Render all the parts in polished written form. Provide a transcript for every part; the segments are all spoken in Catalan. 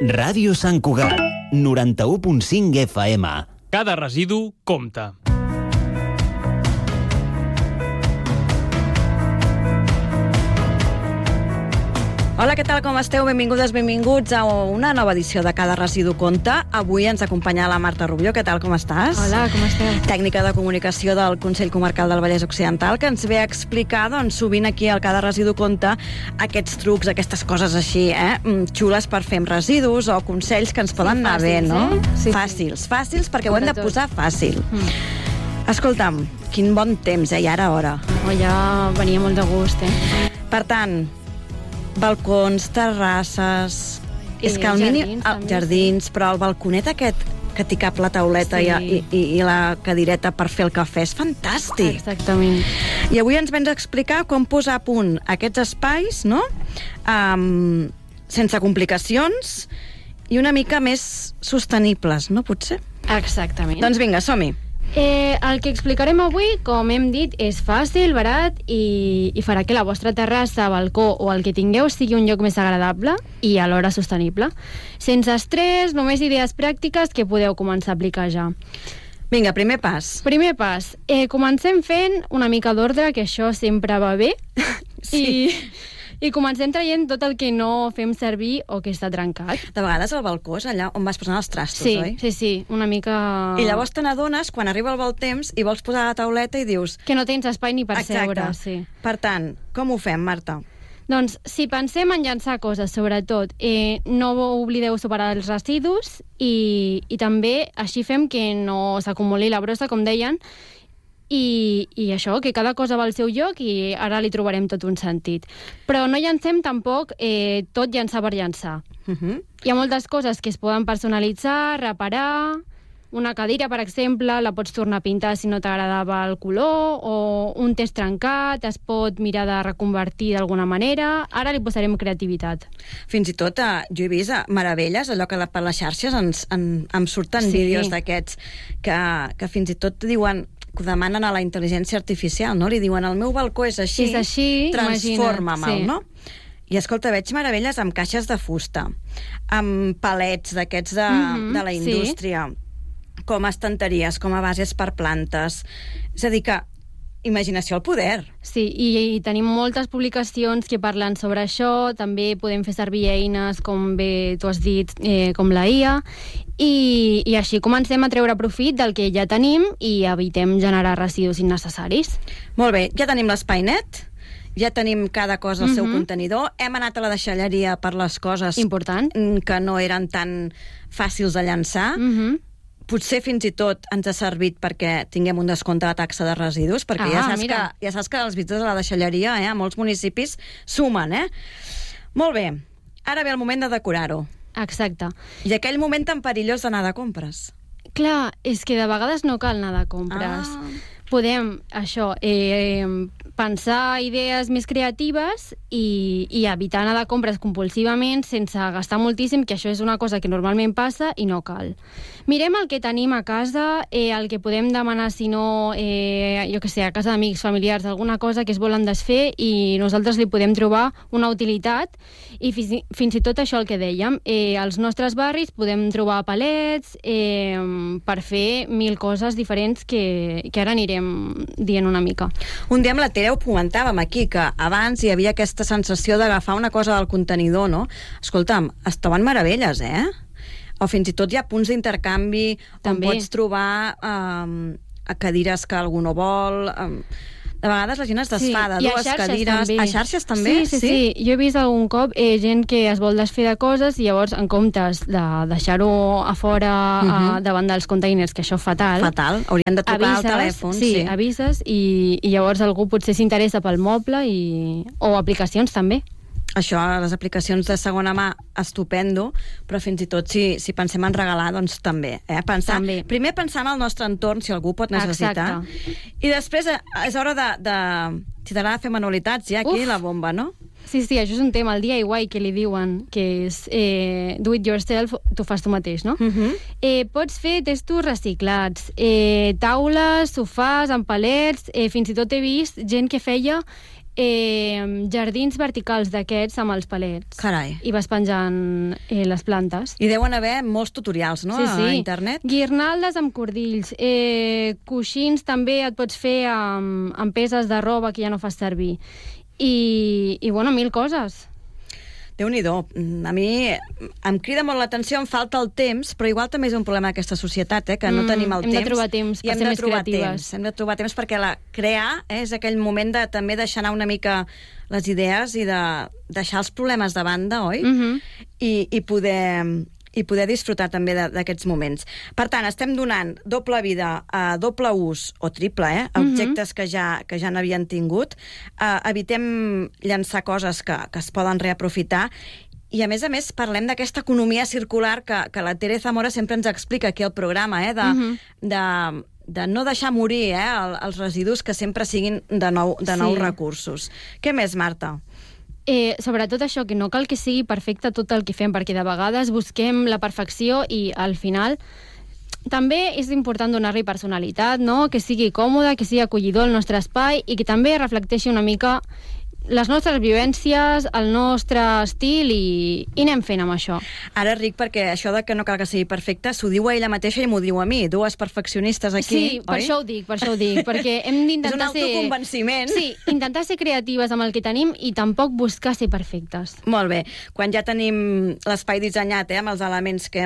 Ràdio Sant Cugat, 91.5 FM. Cada residu compta. Hola, què tal, com esteu? Benvingudes, benvinguts a una nova edició de Cada residu compta. Avui ens acompanya la Marta Rubió. Què tal, com estàs? Hola, com esteu? Tècnica de comunicació del Consell Comarcal del Vallès Occidental, que ens ve a explicar, doncs, sovint aquí al Cada residu compta aquests trucs, aquestes coses així, xules per fer amb residus o consells que ens poden anar bé, no? Sí, fàcils, perquè ho hem de posar fàcil. Escolta'm, quin bon temps, i ara hora. Ja venia molt de gust, Per tant, balcons, terrasses... És que al mínim... Jardins, però el balconet aquest que t'hi cap la tauleta i la cadireta per fer el cafè és fantàstic. Exactament. I avui ens vens a explicar com posar a punt aquests espais, no? Sense complicacions i una mica més sostenibles, no, potser? Exactament. Doncs vinga, som-hi. El que explicarem avui, com hem dit, és fàcil, barat i farà que la vostra terrassa, balcó o el que tingueu sigui un lloc més agradable i alhora sostenible. Sense estrès, només idees pràctiques que podeu començar a aplicar ja. Vinga, primer pas. Primer pas. Comencem fent una mica d'ordre, que això sempre va bé. Sí. I comencem traient tot el que no fem servir o que està trencat. De vegades el balcó és allà on vas posant els trastos, oi? Sí, una mica... I llavors te n'adones quan arriba el bon temps i vols posar la tauleta i dius... Que no tens espai ni per seure, sí. Per tant, com ho fem, Marta? Doncs, si pensem en llançar coses, sobretot, no oblideu separar els residus i també així fem que no s'acumuli la brossa, com deien, i això, que cada cosa va al seu lloc i ara li trobarem tot un sentit. Però no llancem tampoc tot llançar per llançar. Hi ha moltes coses que es poden personalitzar, reparar... Una cadira, per exemple, la pots tornar a pintar si no t'agradava el color, o un test trencat es pot mirar de reconvertir d'alguna manera. Ara li posarem creativitat. Fins i tot jo he vist meravelles, allò que per les xarxes em surten vídeos d'aquests que fins i tot diuen... que ho demanen a la intel·ligència artificial, no? Li diuen, el meu balcó és així, transforma-me'l, no? I, escolta, veig meravelles amb caixes de fusta, amb palets d'aquests de la indústria, com a estanteries, com a bases per plantes. És a dir que imaginació al poder. Sí, i tenim moltes publicacions que parlen sobre això. També podem fer servir eines, com bé tu has dit, com la IA, i així comencem a treure profit del que ja tenim i evitem generar residus innecessaris. Molt bé, ja tenim l'espai net, ja tenim cada cosa al seu contenidor, hem anat a la deixalleria per les coses que no eren tan fàcils de llançar. Potser fins i tot ens ha servit perquè tinguem un descompte de taxa de residus, perquè ja saps que els visites a la deixalleria a molts municipis sumen, Molt bé, ara ve el moment de decorar-ho. Exacte. I aquell moment tan perillós d'anar de compres. Clar, és que de vegades no cal anar de compres. Podem, això, pensar idees més creatives i evitar anar de compres compulsivament sense gastar moltíssim, que això és una cosa que normalment passa i no cal. Mirem el que tenim a casa, el que podem demanar, si no, jo què sé, a casa d'amics, familiars, alguna cosa que es volen desfer i nosaltres li podem trobar una utilitat i fins i tot això el que dèiem. Als nostres barris podem trobar palets per fer 1000 coses diferents que ara anirem dient una mica. Un dia amb la Tere ho comentàvem aquí, que abans hi havia aquesta sensació d'agafar una cosa del contenidor, no? Escolta'm, es troben meravelles, O fins i tot hi ha punts d'intercanvi on pots trobar cadires que algú no vol... De vegades la gent es desfà de dues cadires. A xarxes també? Sí. Jo he vist algun cop gent que es vol desfer de coses i llavors, en comptes de deixar-ho a fora davant dels containers, que això és fatal. Fatal, haurien de tocar el telèfon. Sí, avises i llavors algú potser s'interessa pel moble o aplicacions també. Això, les aplicacions de segona mà, estupendo, però fins i tot si pensem en regalar, doncs també. Primer pensar en el nostre entorn, si algú pot necessitar. I després és hora de... Si t'agrada fer manualitats, ja aquí la bomba, no? Sí, això és un tema, el DIY que li diuen, que és do it yourself, tu fas tu mateix, no? Pots fer testos reciclats, taules, sofàs, amb palets, fins i tot he vist gent que feia jardins verticals d'aquests amb els palets. Carai. I vas penjant les plantes. I deuen haver molts tutorials, no?, Sí. a internet. Guirnaldes amb cordills, coixins també et pots fer amb peces de roba que ja no fas servir. I bueno, 1000 coses. Déu-n'hi-do. A mi em crida molt l'atenció, em falta el temps, però igual també és un problema d'aquesta societat, que no tenim el temps. Hem de trobar temps per ser més creatives. Hem de trobar temps perquè crear és aquell moment de també deixar anar una mica les idees i de deixar els problemes de banda, oi? I poder disfrutar també d'aquests moments. Per tant, estem donant doble vida a doble ús, o triple, a objectes que ja n'havien tingut. Evitem llançar coses que es poden reaprofitar. I, a més, parlem d'aquesta economia circular que la Tere Zamora sempre ens explica aquí al programa, de no deixar morir els residus, que sempre siguin de nous recursos. Què més, Marta? Sobretot això, que no cal que sigui perfecte tot el que fem, perquè de vegades busquem la perfecció i al final també és important donar-li personalitat, no? Que sigui còmode, que sigui acollidor el nostre espai i que també reflecteixi una mica les nostres vivències, el nostre estil i anem fent amb això. Ara ric perquè això de que no cal que sigui perfecte s'ho diu a ella mateixa i m'ho diu a mi, dues perfeccionistes aquí, sí, per això ho dic, perquè hem d'intentar ser... És un autoconvenciment. Sí, intentar ser creatives amb el que tenim i tampoc buscar ser perfectes. Molt bé, quan ja tenim l'espai dissenyat amb els elements que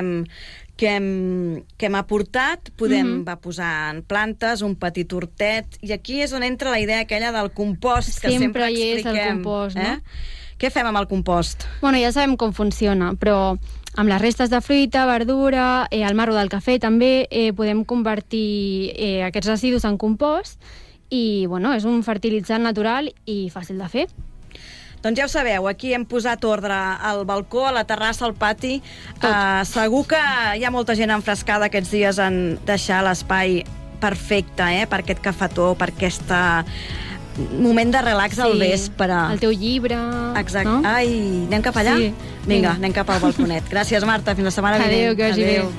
hem aportat, podem posar en plantes, un petit hortet, i aquí és on entra la idea aquella del compost, que sempre expliquem. Sempre hi és el compost, no? Què fem amb el compost? Bueno, ja sabem com funciona, però amb les restes de fruita, verdura, el marro del cafè també podem convertir aquests residus en compost i, bueno, és un fertilitzant natural i fàcil de fer. Doncs ja ho sabeu, aquí hem posat ordre al balcó, a la terrassa, al pati. Segur que hi ha molta gent enfrescada aquests dies en deixar l'espai perfecte per aquest cafetó, per aquest moment de relax al vespre. El teu llibre. Exacte. No? Ai, anem cap allà? Sí. Vinga, anem cap al balconet. Gràcies, Marta. Fins la setmana vinent. Adéu, que vagi bé.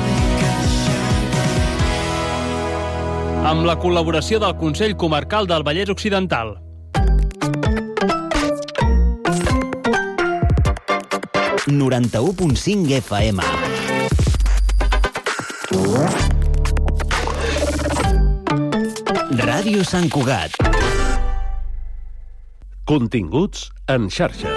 Amb la col·laboració del Consell Comarcal del Vallès Occidental. ...91.5 FM. Ràdio Sant Cugat. Continguts en xarxa.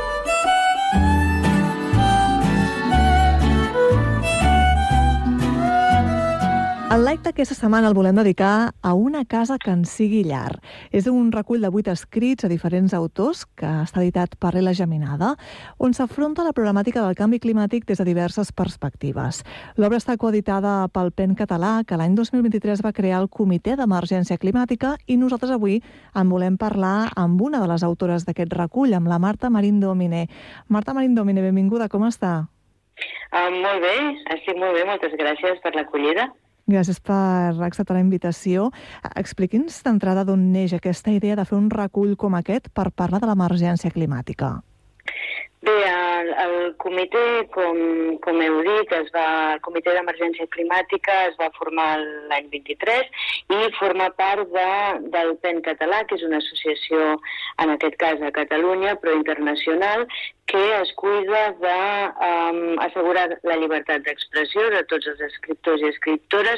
El like d'aquesta setmana el volem dedicar a una casa que ens sigui llar. És un recull de 8 escrits a diferents autors que està editat per Ela Geminada, on s'afronta la problemàtica del canvi climàtic des de diverses perspectives. L'obra està coeditada pel PEN català, que l'any 2023 va crear el Comitè d'Emergència Climàtica, i nosaltres avui en volem parlar amb una de les autores d'aquest recull, amb la Marta Marín Domine. Marta Marín Domine, benvinguda, com està? Molt bé, estic molt bé, moltes gràcies per l'acollida. Gràcies per acceptar la invitació. Expliqui'ns d'entrada d'on neix aquesta idea de fer un recull com aquest per parlar de l'emergència climàtica. Bé, el comitè, com heu dit, el Comitè d'Emergència Climàtica es va formar l'any 23 i forma part del PEN català, que és una associació, en aquest cas a Catalunya, però internacional, que es cuida d'assegurar la llibertat d'expressió de tots els escriptors i escriptores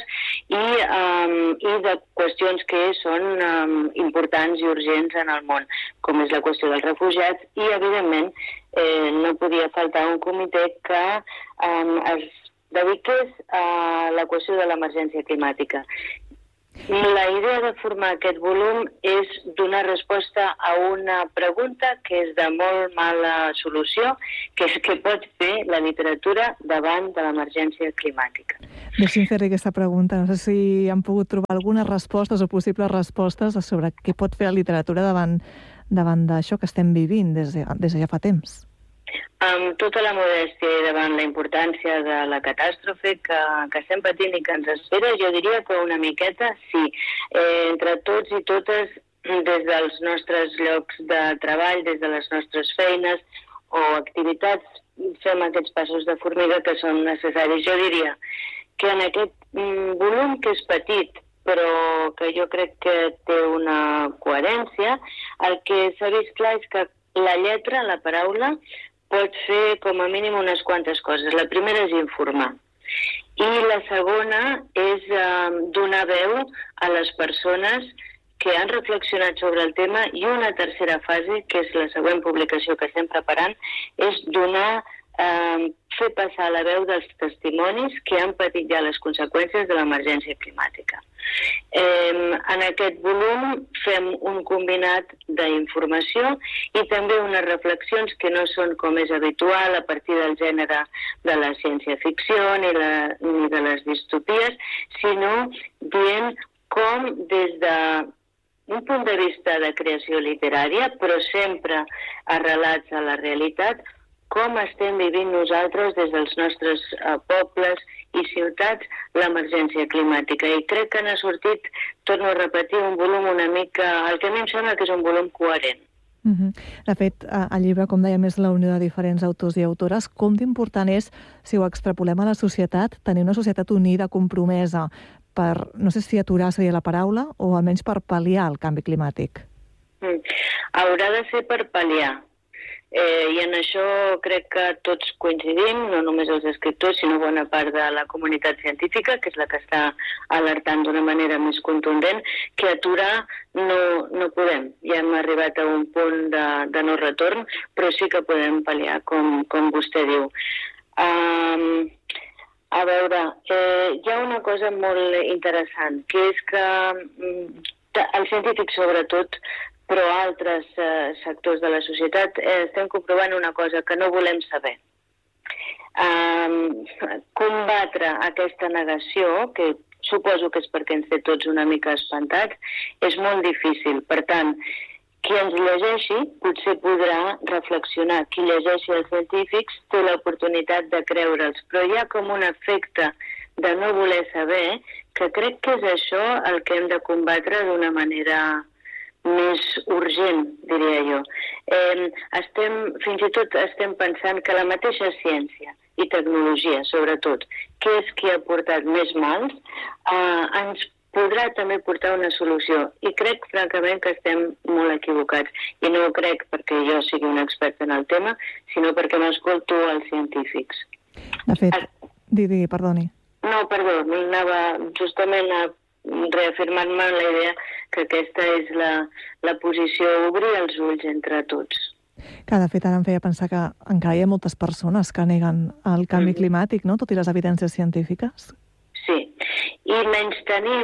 i de qüestions que són importants i urgents en el món, com és la qüestió dels refugiats i, evidentment, no podia faltar un comitè que es dediqués a la qüestió de l'emergència climàtica. La idea de formar aquest volum és donar resposta a una pregunta que és de molt mala solució, que és què pot fer la literatura davant de l'emergència climàtica. Deixi'm fer-li aquesta pregunta. No sé si han pogut trobar algunes respostes o possibles respostes sobre què pot fer la literatura davant d'això que estem vivint des de ja fa temps. Amb tota la modèstia i davant la importància de la catàstrofe que estem patint i que ens espera, jo diria que una miqueta sí. Entre tots i totes, des dels nostres llocs de treball, des de les nostres feines o activitats, fem aquests passos de formiga que són necessaris. Jo diria que en aquest volum, que és petit, però que jo crec que té una coherència. El que s'ha vist clar és que la lletra, la paraula, pot fer com a mínim unes quantes coses. La primera és informar. I la segona és donar veu a les persones que han reflexionat sobre el tema, i una tercera fase, que és la següent publicació que estem preparant, és fer passar la veu dels testimonis que han patit ja les conseqüències de l'emergència climàtica. En aquest volum fem un combinat d'informació i també unes reflexions que no són com és habitual a partir del gènere de la ciència-ficció ni de les distopies, sinó dient com des d'un punt de vista de creació literària, però sempre arrelats a la realitat, com estem vivint nosaltres des dels nostres pobles i ciutats l'emergència climàtica. I crec que n'ha sortit, torno a repetir, un volum una mica... El que a mi em sembla que és un volum coherent. De fet, el llibre, com dèiem, és la unió de diferents autors i autores. Com d'important és, si ho extrapolem a la societat, tenir una societat unida, compromesa, per, no sé si aturar seria la paraula, o almenys per pal·liar el canvi climàtic? Haurà de ser per pal·liar. I en això crec que tots coincidim, no només els escriptors, sinó bona part de la comunitat científica, que és la que està alertant d'una manera més contundent, que aturar no podem. Ja hem arribat a un punt de no retorn, però sí que podem pal·liar, com vostè diu. A veure, hi ha una cosa molt interessant, que és que els científics, sobretot, però altres sectors de la societat, estem comprovant una cosa que no volem saber. Combatre aquesta negació, que suposo que és perquè ens té tots una mica espantats, és molt difícil. Per tant, qui ens llegeixi potser podrà reflexionar. Qui llegeixi els científics té l'oportunitat de creure'ls, però hi ha com un efecte de no voler saber, que crec que és això el que hem de combatre d'una manera més urgent, diria jo. Fins i tot estem pensant que la mateixa ciència i tecnologia, sobretot, que és qui ha portat més mals, ens podrà també portar una solució. I crec, francament, que estem molt equivocats. I no ho crec perquè jo sigui un expert en el tema, sinó perquè m'escolto els científics. De fet, digui, perdoni. No, perdó, anava justament a reafirmant-me la idea que aquesta és la posició, obrir els ulls entre tots. Que de fet ara em feia pensar que encara hi ha moltes persones que neguen el canvi climàtic, no? Tot i les evidències científiques. Sí, i menys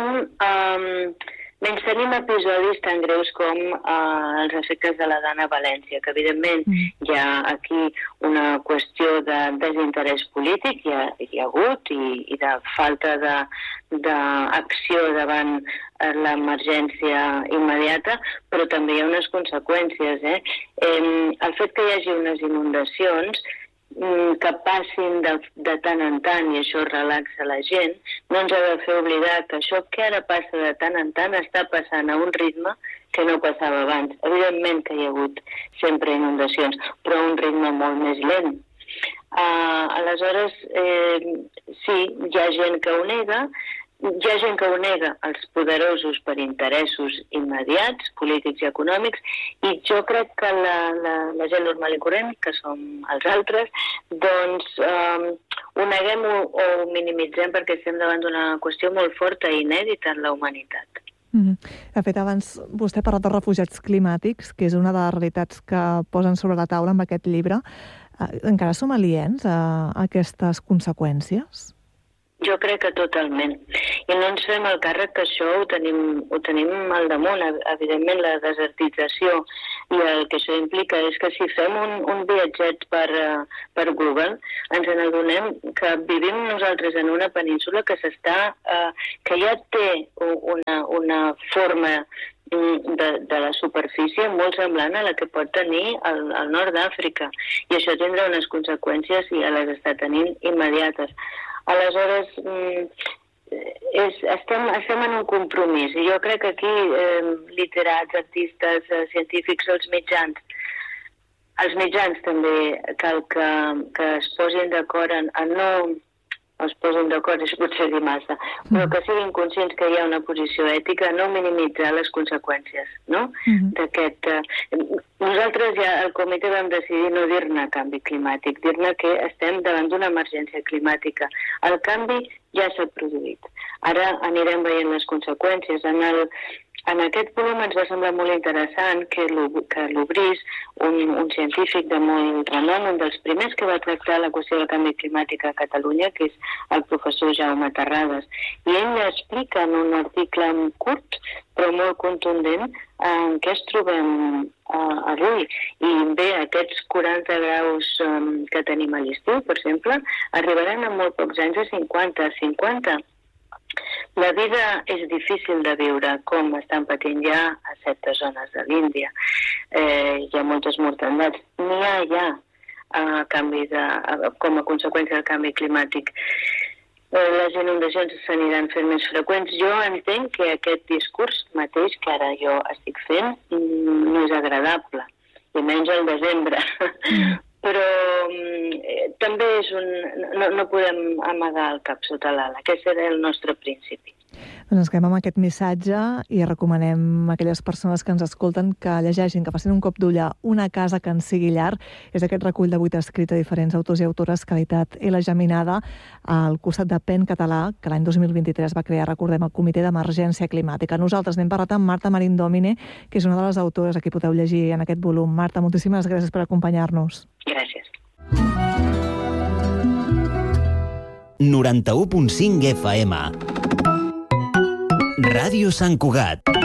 tenim episodis tan greus com els efectes de la Dana a València, que evidentment hi ha aquí una qüestió de desinterès polític, hi ha hagut, i de falta d'acció davant l'emergència immediata, però també hi ha unes conseqüències. El fet que hi hagi unes inundacions que passin de tant en tant, i això relaxa la gent, no ens ha de fer oblidar que això que ara passa de tant en tant està passant a un ritme que no passava abans. Evidentment que hi ha hagut sempre inundacions, però a un ritme molt més lent. Aleshores, sí, hi ha gent que ho nega, els poderosos per interessos immediats, polítics i econòmics, i jo crec que la gent normal i corrent, que som els altres, doncs ho neguem o ho minimitzem perquè estem davant d'una qüestió molt forta i inèdita en la humanitat. De fet, abans vostè ha parlat de refugiats climàtics, que és una de les realitats que posen sobre la taula amb aquest llibre. Encara som aliens a aquestes conseqüències? Jo crec que totalment. I no ens fem el càrrec que això ho tenim al damunt. Evidentment, la desertització i el que això implica és que si fem un viatget per Google, ens n'adonem que vivim nosaltres en una península que ja té una forma de la superfície molt semblant a la que pot tenir el nord d'Àfrica. I això tindrà unes conseqüències, i ja les està tenint, immediates. Aleshores, estem en un compromís, i jo crec que aquí literats, artistes, científics, els mitjans també cal que es posin d'acord a no es posin d'acord, és potser dir massa, però que siguin conscients que hi ha una posició ètica, no minimitzar les conseqüències, no? D'aquest... Nosaltres ja al comitè vam decidir no dir-ne canvi climàtic, dir-ne que estem davant d'una emergència climàtica. El canvi ja s'ha produït. Ara anirem veient les conseqüències. En aquest volum ens va semblar molt interessant que l'obrís un científic de molt renom, un dels primers que va tractar la qüestió del canvi climàtic a Catalunya, que és el professor Jaume Terrades. I ell explica en un article curt, però molt contundent, en què es trobem avui. I bé, aquests 40 graus que tenim a l'estiu, per exemple, arribaran en molt pocs anys a 50. La vida és difícil de viure, com estan patint ja a certes zones de l'Índia. Hi ha moltes mortandats. N'hi ha ja com a conseqüència del canvi climàtic. Les inundacions s'aniran fent més freqüents. Jo entenc que aquest discurs mateix que ara jo estic fent no és agradable, i menys al desembre. Però també és no podem amagar el cap sota l'ala. Aquest era el nostre principi. Doncs ens quedem amb aquest missatge i recomanem a aquelles persones que ens escolten que llegeixin, que facin un cop d'ull a Una casa que ens sigui llar. És aquest recull de 8 escrits de diferents autors i autores que ha editat L. Geminada al costat de PEN Català, que l'any 2023 va crear, recordem, el Comitè d'Emergència Climàtica. Nosaltres n'hem parlat amb Marta Marín Domine, que és una de les autores, aquí podeu llegir en aquest volum. Marta, moltíssimes gràcies per acompanyar-nos. Gràcies. 91.5 FM. Ràdio Sant Cugat.